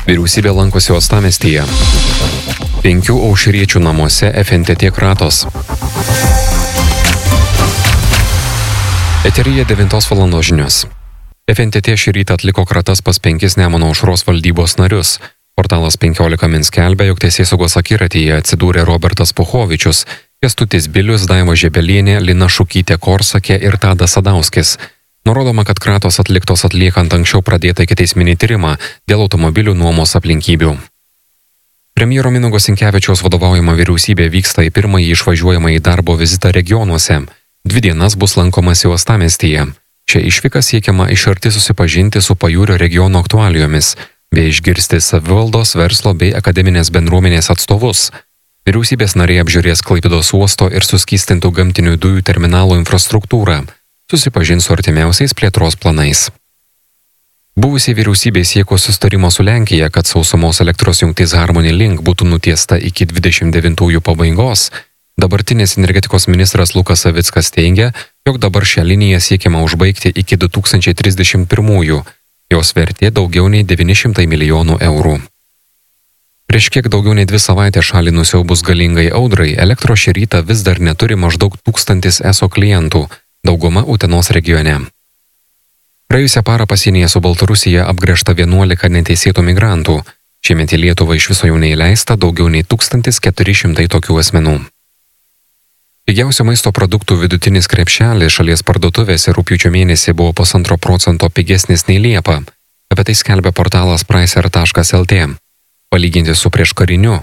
Vyriausybė lankosi Uostamiestyje. 5 aušriečių namuose FNTT kratos. Eteryje 9 valandos žinios. FNTT šį rytą atliko kratas pas 5 Nemuno aušros valdybos narius. Portalas 15 min skelbia, jog teisėsaugos akiratyje atsidūrė Robertas Puchovičius, Kęstutis Bilius, Daiva Žebelienė, Lina Šukytė Korsakė ir Tadas Sadauskis. Nurodoma, kad kratos atliktos atliekant anksčiau pradėtą ikiteisminį tyrimą dėl automobilių nuomos aplinkybių. Premjero Mindaugo Sinkevičiaus vadovaujama vyriausybė vyksta į pirmąjį išvažiuojamąjį darbo vizitą regionuose. 2 dienas bus lankomasi Uostamiestyje. Šia išvyka siekiama iš arti susipažinti su Pajūrio regiono aktualijomis, bei išgirsti savivaldos, verslo bei akademinės bendruomenės atstovus. Vyriausybės nariai apžiūrės Klaipėdos uosto ir suskystintų gamtinių dujų terminalo infrastruktūrą, susipažins su artimiausiais plėtros planais. Buvusiai vyriausybė sieko susitarimo su Lenkija, kad sausumos elektros jungtis Harmony Link būtų nutiesta iki 29 pabaigos. Dabartinis energetikos ministras Lukas Savickas teigia, jog dabar šią liniją siekiama užbaigti iki 2031. Jos vertė daugiau nei 900 milijonų eurų. Prieš kiek daugiau nei 2 savaitės šalį nusiaubus galingai audrai, elektros šį rytą vis dar neturi maždaug 1000 ESO klientų, dauguma Utenos regione. Praėjusią parą pasienyje su Baltarusija apgręžta 11 neteisėtų migrantų. Šiemet į Lietuvą iš viso jau neįleista daugiau nei 1400 tokių asmenų. Pigiausio maisto produktų vidutinis krepšelis šalies parduotuvėse rugpjūčio mėnesį buvo 1,5% pigesnis nei Liepą. Apie tai skelbia portalas pricer.lt. Palyginti su prieškariniu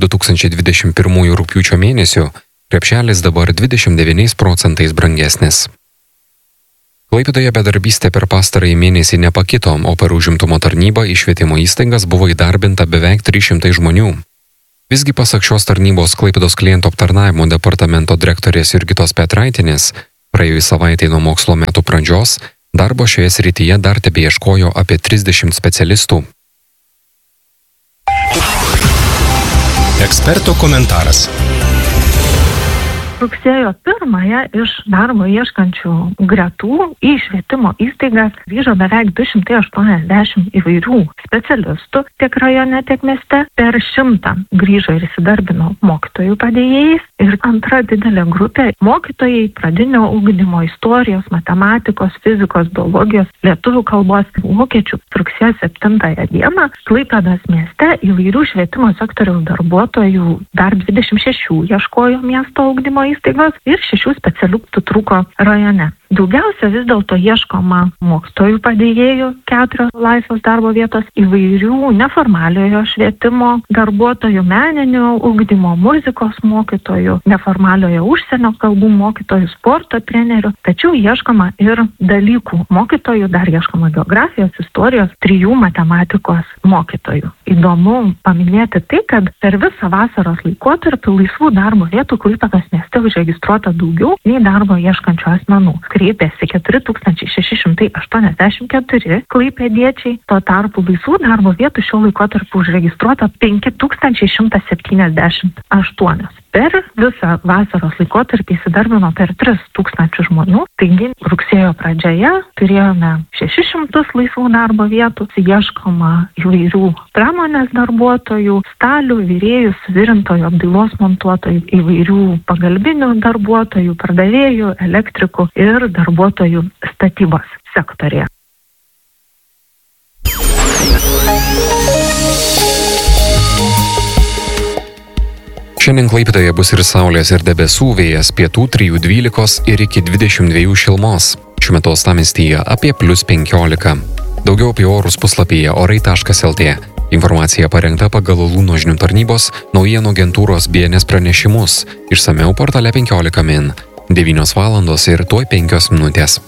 2021 rugpjūčio mėnesiu, krepšelis dabar 29% brangesnis. Klaipėdoje bedarbystė per pastarąjį mėnesį nepakito, o per užimtumo tarnybą į švietimo įstaigas buvo įdarbinta beveik 300 žmonių. Visgi pasak šios tarnybos Klaipėdos klientų aptarnavimo departamento direktorės Jurgitos Petraitinės, praėjus savaitei nuo mokslo metų pradžios, darbo šioje srityje dar tebeieškojo apie 30 specialistų. Eksperto komentaras. Rugsėjo 1-ąją iš darbo ieškančių gretų į švietimo įstaigas grįžo beveik 280 įvairių specialistų tiek rajone, tiek mieste. Per 100 grįžo ir įsidarbino mokytojų padėjėjais. Ir antra didelė grupė - mokytojai pradinio ugdymo, istorijos, matematikos, fizikos, biologijos, lietuvių kalbos, vokiečių. Rugsėjo 7 dieną Klaipėdos mieste įvairių švietimo sektoriaus darbuotojų dar 26 ieškojo miesto ugdymo įstaigos ir 6 specialistų trūko rajone. Daugiausia vis dėlto ieškoma mokytojų padėjėjų, 4 laisvos darbo vietos, įvairių neformaliojo švietimo darbuotojų, meninio ugdymo, muzikos mokytojų, neformaliojo užsienio kalbų mokytojų, sporto trenerių, tačiau ieškoma ir dalykų mokytojų, dar ieškoma geografijos, istorijos, 3 matematikos mokytojų. Įdomu paminėti tai, kad per visą vasaros laikotarpį laisvų darbo vietų Klaipėdos mieste užregistruota daugiau nei darbo ieškančių asmenų. Kreipėsi 4684 klaipėdiečiai, tuo tarpu laisvų darbo vietų šiuo laikotarpiu užregistruota 5178. Per visą vasaros laikotarpį įsidarbino per 3000 žmonių, taigi rugsėjo pradžioje turėjome 600 laisvų darbo vietų, ieškoma įvairių pramonės darbuotojų, stalių, virėjų, suvirintojų, apdailos montuotojų, įvairių pagalbinių darbuotojų, pardavėjų, elektrikų ir darbuotojų statybos sektorėje. Šiandien Klaipėdoje bus ir saulės, ir debesų, vėjas pietų 3–12 ir iki 22 šilumos. Šiuo metu Uostamiestyje apie +15. Daugiau apie orus puslapyje orai.lt. Informacija parengta pagal Lūno žinių tarnybos naujienų agentūros BNS pranešimus. Išsamiau portale 15 min. 9 valandos ir tuoj 5 minutės.